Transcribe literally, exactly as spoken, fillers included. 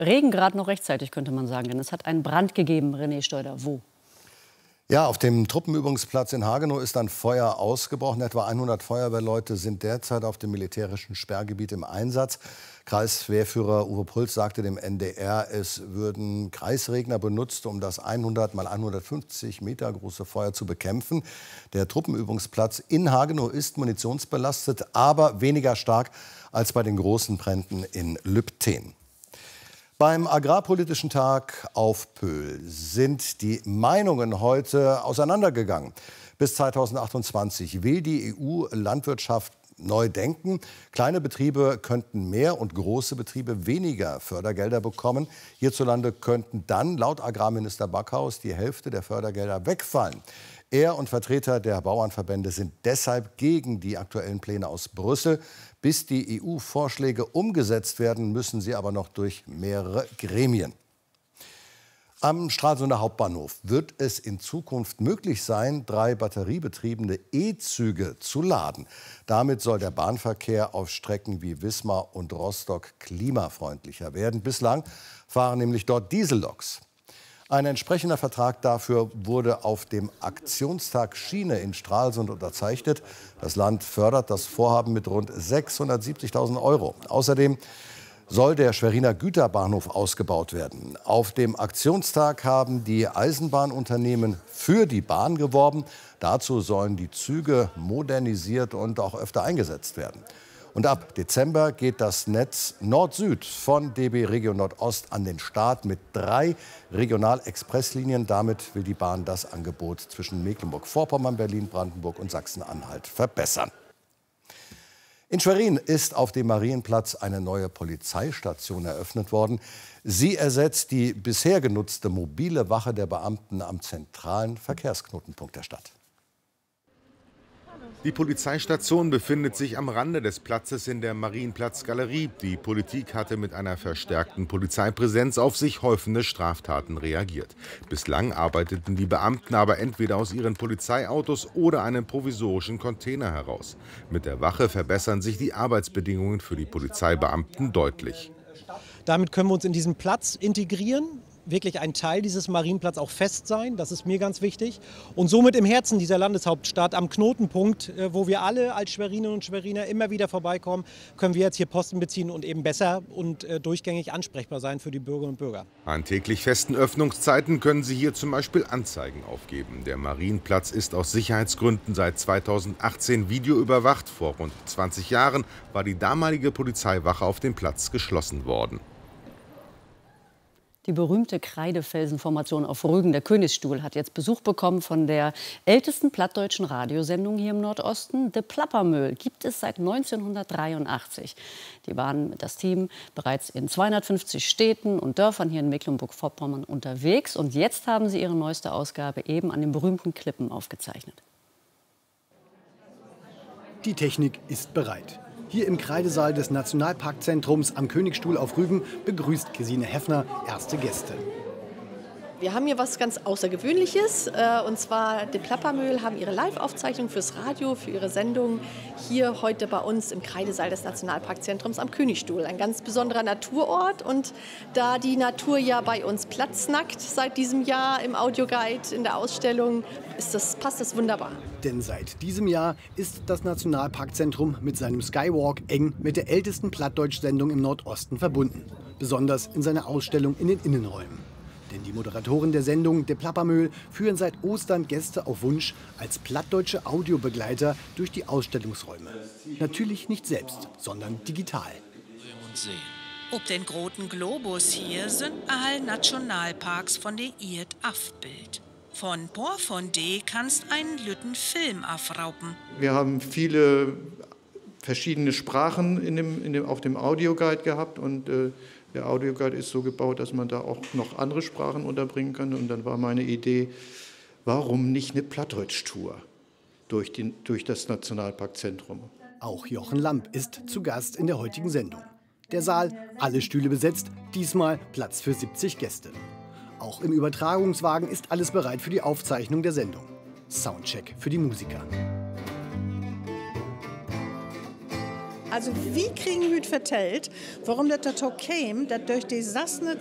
Regen gerade noch rechtzeitig, könnte man sagen, denn es hat einen Brand gegeben. René Steuder, wo? Ja, auf dem Truppenübungsplatz in Hagenow ist ein Feuer ausgebrochen. Etwa hundert Feuerwehrleute sind derzeit auf dem militärischen Sperrgebiet im Einsatz. Kreiswehrführer Uwe Puls sagte dem N D R, es würden Kreisregner benutzt, um das hundert mal hundertfünfzig Meter große Feuer zu bekämpfen. Der Truppenübungsplatz in Hagenow ist munitionsbelastet, aber weniger stark als bei den großen Bränden in Lübtheen. Beim Agrarpolitischen Tag auf Pöhl sind die Meinungen heute auseinandergegangen. Bis zweitausendachtundzwanzig will die E U Landwirtschaft neu denken. Kleine Betriebe könnten mehr und große Betriebe weniger Fördergelder bekommen. Hierzulande könnten dann laut Agrarminister Backhaus die Hälfte der Fördergelder wegfallen. Er und Vertreter der Bauernverbände sind deshalb gegen die aktuellen Pläne aus Brüssel. Bis die E U-Vorschläge umgesetzt werden, müssen sie aber noch durch mehrere Gremien. Am Stralsunder Hauptbahnhof wird es in Zukunft möglich sein, drei batteriebetriebene E-Züge zu laden. Damit soll der Bahnverkehr auf Strecken wie Wismar und Rostock klimafreundlicher werden. Bislang fahren nämlich dort Dieselloks. Ein entsprechender Vertrag dafür wurde auf dem Aktionstag Schiene in Stralsund unterzeichnet. Das Land fördert das Vorhaben mit rund sechshundertsiebzigtausend Euro. Außerdem soll der Schweriner Güterbahnhof ausgebaut werden. Auf dem Aktionstag haben die Eisenbahnunternehmen für die Bahn geworben. Dazu sollen die Züge modernisiert und auch öfter eingesetzt werden. Und ab Dezember geht das Netz Nord-Süd von D B Regio Nordost an den Start mit drei Regionalexpresslinien. Damit will die Bahn das Angebot zwischen Mecklenburg-Vorpommern, Berlin, Brandenburg und Sachsen-Anhalt verbessern. In Schwerin ist auf dem Marienplatz eine neue Polizeistation eröffnet worden. Sie ersetzt die bisher genutzte mobile Wache der Beamten am zentralen Verkehrsknotenpunkt der Stadt. Die Polizeistation befindet sich am Rande des Platzes in der Marienplatz-Galerie. Die Politik hatte mit einer verstärkten Polizeipräsenz auf sich häufende Straftaten reagiert. Bislang arbeiteten die Beamten aber entweder aus ihren Polizeiautos oder einem provisorischen Container heraus. Mit der Wache verbessern sich die Arbeitsbedingungen für die Polizeibeamten deutlich. Damit können wir uns in diesen Platz integrieren. Wirklich ein Teil dieses Marienplatz auch fest sein, das ist mir ganz wichtig. Und somit im Herzen dieser Landeshauptstadt, am Knotenpunkt, wo wir alle als Schwerinerinnen und Schweriner immer wieder vorbeikommen, können wir jetzt hier Posten beziehen und eben besser und durchgängig ansprechbar sein für die Bürgerinnen und Bürger. An täglich festen Öffnungszeiten können Sie hier zum Beispiel Anzeigen aufgeben. Der Marienplatz ist aus Sicherheitsgründen seit zweitausendachtzehn videoüberwacht. Vor rund zwanzig Jahren war die damalige Polizeiwache auf dem Platz geschlossen worden. Die berühmte Kreidefelsenformation auf Rügen, der Königsstuhl, hat jetzt Besuch bekommen von der ältesten plattdeutschen Radiosendung hier im Nordosten. De Plappermöl gibt es seit neunzehnhundertdreiundachtzig. Die waren mit das Team bereits in zweihundertfünfzig Städten und Dörfern hier in Mecklenburg-Vorpommern unterwegs. Und jetzt haben sie ihre neueste Ausgabe eben an den berühmten Klippen aufgezeichnet. Die Technik ist bereit. Hier im Kreidesaal des Nationalparkzentrums am Königsstuhl auf Rügen begrüßt Gesine Heffner erste Gäste. Wir haben hier was ganz Außergewöhnliches, und zwar De Plappermöl haben ihre Live-Aufzeichnung fürs Radio, für ihre Sendung hier heute bei uns im Kreidesaal des Nationalparkzentrums am Königsstuhl. Ein ganz besonderer Naturort, und da die Natur ja bei uns platznackt seit diesem Jahr im Audioguide, in der Ausstellung, ist das, passt das wunderbar. Denn seit diesem Jahr ist das Nationalparkzentrum mit seinem Skywalk eng mit der ältesten Plattdeutsch-Sendung im Nordosten verbunden. Besonders in seiner Ausstellung in den Innenräumen. Denn die Moderatoren der Sendung De Plappermöl führen seit Ostern Gäste auf Wunsch als plattdeutsche Audiobegleiter durch die Ausstellungsräume. Natürlich nicht selbst, sondern digital. Ob den großen Globus hier sind all Nationalparks von der Irt Aftbild. Von Por von D kannst einen Lütten Film afraupen. Wir haben viele verschiedene Sprachen in dem, in dem, auf dem Audioguide gehabt, und äh, der Audioguide ist so gebaut, dass man da auch noch andere Sprachen unterbringen kann. Und dann war meine Idee, warum nicht eine Plattdeutsch-Tour durch, den, durch das Nationalparkzentrum. Auch Jochen Lamp ist zu Gast in der heutigen Sendung. Der Saal, alle Stühle besetzt, diesmal Platz für siebzig Gäste. Auch im Übertragungswagen ist alles bereit für die Aufzeichnung der Sendung. Soundcheck für die Musiker. Also wie kriegen wir vertellt, warum das dazu käme, dass durch die Sassne